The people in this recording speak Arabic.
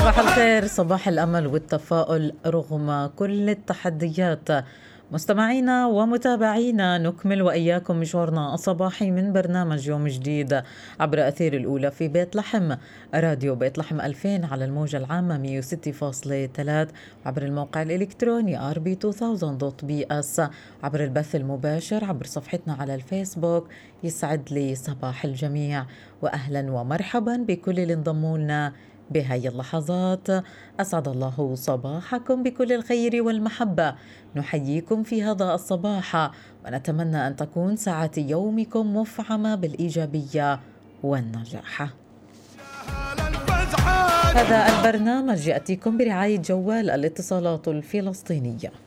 صباح الخير، صباح الأمل والتفاؤل رغم كل التحديات. مستمعينا ومتابعينا، نكمل وإياكم مشوارنا الصباحي من برنامج يوم جديد عبر أثير الأولى في بيت لحم، راديو بيت لحم 2000 على الموجة العامة 106.3، وعبر الموقع الإلكتروني rb2000.bs، عبر البث المباشر عبر صفحتنا على الفيسبوك. يسعد لي صباح الجميع وأهلا ومرحبا بكل اللي انضموا لنا بهاي اللحظات. أسعد الله صباحكم بكل الخير والمحبة. نحييكم في هذا الصباح ونتمنى أن تكون ساعة يومكم مفعمة بالإيجابية والنجاح. هذا البرنامج يأتيكم برعاية جوال الاتصالات الفلسطينية.